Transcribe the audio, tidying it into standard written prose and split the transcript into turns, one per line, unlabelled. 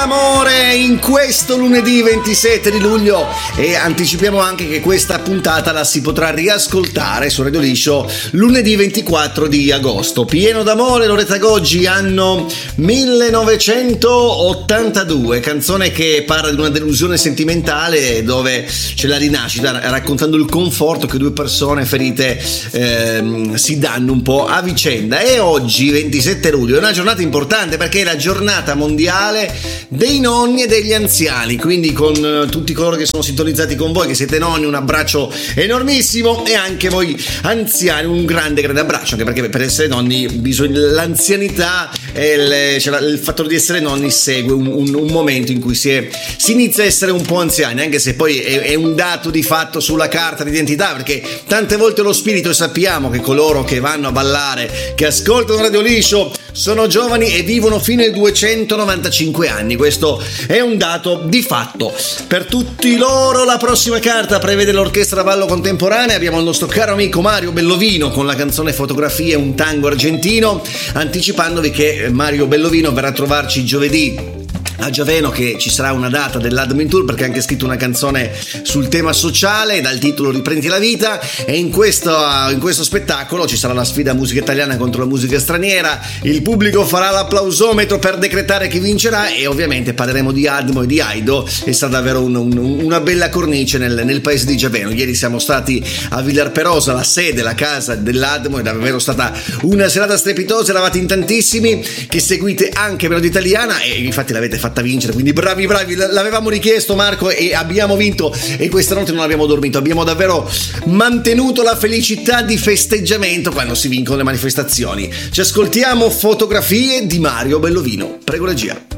d'amore in questo lunedì 27 di luglio e anticipiamo anche che questa puntata la si potrà riascoltare su Radio Liscio lunedì 24 di agosto. Pieno d'amore, Loretta Goggi, anno 1982, canzone che parla di una delusione sentimentale dove c'è la rinascita, raccontando il conforto che due persone ferite si danno un po' a vicenda. E oggi 27 luglio è una giornata importante perché è la giornata mondiale dei nonni e degli anziani, quindi con tutti coloro che sono sintonizzati con voi, che siete nonni, un abbraccio enormissimo, e anche voi anziani un grande abbraccio, anche perché per essere nonni l'anzianità e il fattore di essere nonni segue un momento in cui si inizia a essere un po' anziani, anche se poi è un dato di fatto sulla carta d'identità, perché tante volte lo spirito, e sappiamo che coloro che vanno a ballare, che ascoltano Radio Liscio, sono giovani e vivono fino ai 295 anni. Questo è un dato di fatto. Per tutti loro la prossima carta prevede l'orchestra ballo contemporanea. Abbiamo il nostro caro amico Mario Bellovino con la canzone Fotografie, un tango argentino, anticipandovi che Mario Bellovino verrà a trovarci giovedì a Giaveno, che ci sarà una data dell'Admin Tour, perché ha anche scritto una canzone sul tema sociale dal titolo Riprendi la vita, e in questo spettacolo ci sarà la sfida musica italiana contro la musica straniera, il pubblico farà l'applausometro per decretare chi vincerà e ovviamente parleremo di Admo e di Aido, e sarà davvero una bella cornice nel paese di Giaveno. Ieri siamo stati a Villarperosa, la sede, la casa dell'Admo, è davvero stata una serata strepitosa, eravate in tantissimi che seguite anche Melodia Italiana e infatti l'avete fatta vincere, quindi bravi, l'avevamo richiesto Marco e abbiamo vinto, e questa notte non abbiamo dormito, abbiamo davvero mantenuto la felicità di festeggiamento quando si vincono le manifestazioni. Ci ascoltiamo Fotografie di Mario Bellovino, prego regia.